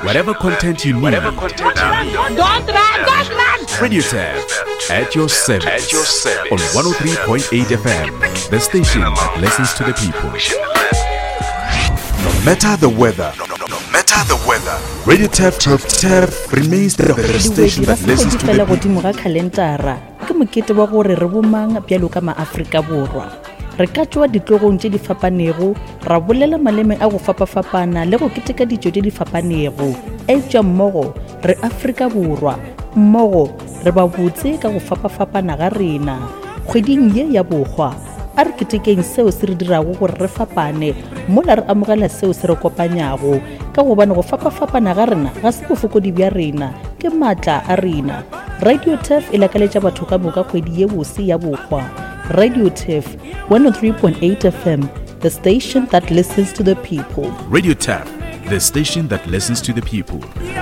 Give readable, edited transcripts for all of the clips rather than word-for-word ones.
Whatever content you need. Don't run! Radio Tap at your service. On 103.8 FM, the station that listens to the people. No matter the weather. Radio Tap remains the station that listens to the people. Ke mokete wa gore re bomang bjalo ka maAfrika Borwa. Re ka tšwa ditlogong tše di fapanego, ra bolela maleme a go fapafapana le go keteka dijo tše di fapanego. Etša mmogo re Afrika Borwa, mmogo re ba botse ka go fapafapana ga rena. Kgweding ye ya bogwa, a re ketekeng seo se re dirago gore re fapane, mola re amogela seo se re kopanyago, ka gobane go fapafapana ga rena ga se bofokodi bja rena, ke maatla a rena. Radio TEF e lakaletša batho ka moka kgwedi ye bose ya bogwa. Radio TEF 103.8 FM, the station that listens to the people. Radio Tap, the station that listens to the people.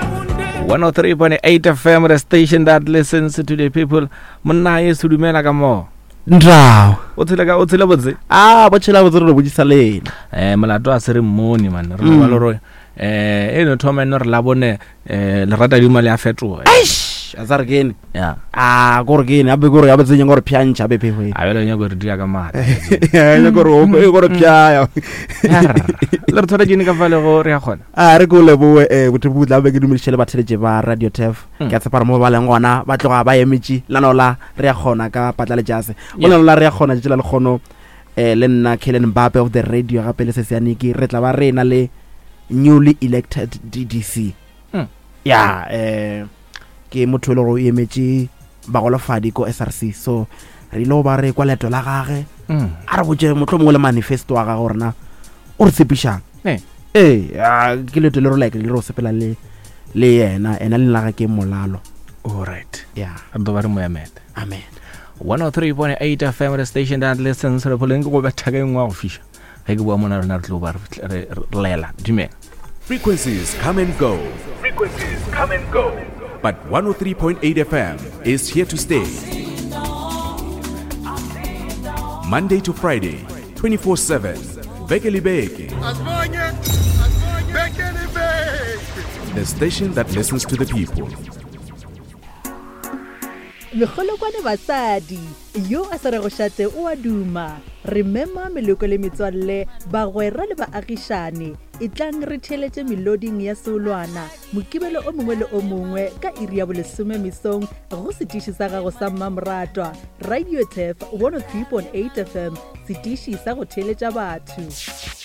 103.8 FM, the station that listens to the people. Monna ye sudumela ka mo. Ndrao. O tshela botse. Botshela botse re botsa lena. Molato a sere mmoni man. Re ba loro eno thoma eno re la bone le rata dima le a fetoga. Azar gene. Ya. Gore gene abe gore ya betseng gore pyantsha be phefwe. A bele nya gore dia ka mata. Ya gore o gore pya. Le re thola dine ka fale go re a gona. Re go leboe botebutla be ke dumedishele batheletse ba Radio TEF. Ke tsepara mo ba leng gona ba tloga ba emetsi lanola re a gona ka patla jase. Bona la re a gona tšela le gono le nna Kellen Mbappe of the radio ga pele se se aniki re tla ba rena le newly elected DDC. Ya ke motho le go emetsi ba golofadi ko SRC, so re lo ba re kwa leto la gage a re botse motho mongwe le manifesto wa ga gorena o re tsepishang ke leto le ro like le ro sepela le yena le la ga ke molalo. All right. Yeah, ando ba re moemete. Amen. 103.8 FM, the station that listens to the people. Go ba thaka engwa go fisha ge ke bua mona rena re tlo ba re lela dumela. Frequencies come and go. But 103.8 FM is here to stay. Monday to Friday, 24/7. Bekele Beke. The station that listens to the people. Megolokwane basadi yo a sa re go šate o a duma. Re mema meloko le metswalle ba gwera le baagišane e tlang re theletše meloding ya seolwana mokibelo o mongwe le o mongwe ka iri ya bolesome mesong go setiši sa gago sa mmamoratwa Radio TEF 103.8 FM, setiši sa go theletša batho.